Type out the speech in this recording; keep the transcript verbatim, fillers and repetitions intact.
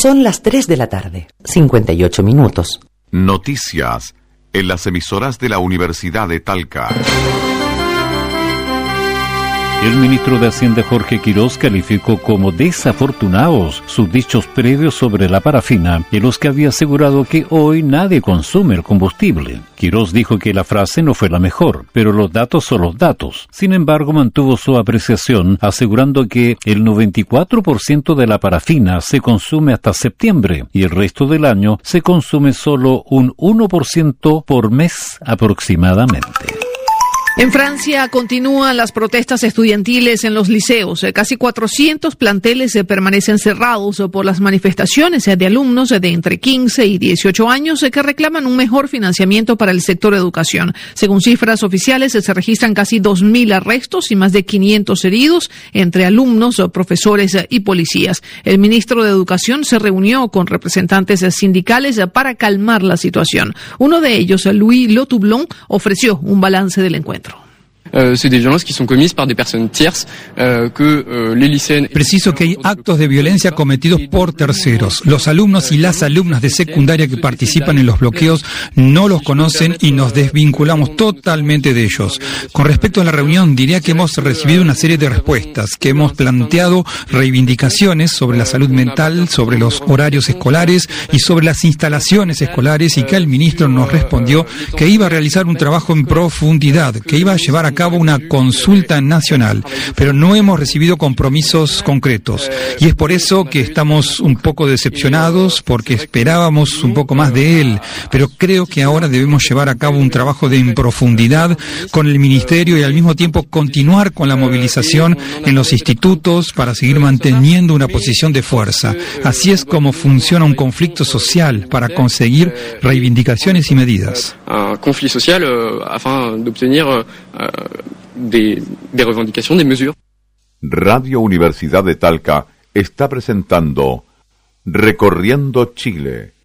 Son las tres de la tarde, cincuenta y ocho minutos. Noticias en las emisoras de la Universidad de Talca. El ministro de Hacienda Jorge Quirós calificó como desafortunados sus dichos previos sobre la parafina, en los que había asegurado que hoy nadie consume el combustible. Quirós dijo que la frase no fue la mejor, pero los datos son los datos. Sin embargo, mantuvo su apreciación, asegurando que el noventa y cuatro por ciento de la parafina se consume hasta septiembre y el resto del año se consume solo un uno por ciento por mes aproximadamente. En Francia continúan las protestas estudiantiles en los liceos. Casi cuatrocientos planteles permanecen cerrados por las manifestaciones de alumnos de entre quince y dieciocho años que reclaman un mejor financiamiento para el sector educación. Según cifras oficiales, se registran casi dos mil arrestos y más de quinientos heridos entre alumnos, profesores y policías. El ministro de Educación se reunió con representantes sindicales para calmar la situación. Uno de ellos, Louis Lotoublon, ofreció un balance del encuentro. Euh, c'est des violences qui sont commises par des personnes tierces euh, que euh, les lycéens... Preciso que hay actos de violencia cometidos por terceros. Los alumnos y las alumnas de secundaria que participan en los bloqueos no los conocen y nos desvinculamos totalmente de ellos. Con respecto a la reunión, diría que hemos recibido una serie de respuestas, que hemos planteado reivindicaciones sobre la salud mental, sobre los horarios escolares y sobre las instalaciones escolares, y que el ministro nos respondió que iba a realizar un trabajo en profundidad, que iba a llevar a cabo una consulta nacional, pero no hemos recibido compromisos concretos. Y es por eso que estamos un poco decepcionados, porque esperábamos un poco más de él, pero creo que ahora debemos llevar a cabo un trabajo de en profundidad con el ministerio y al mismo tiempo continuar con la movilización en los institutos para seguir manteniendo una posición de fuerza. Así es como funciona un conflicto social para conseguir reivindicaciones y medidas. Un conflicto social uh, afin d'obtenir uh, Des, des revendications, des mesures. Radio Universidad de Talca está presentando Recorriendo Chile,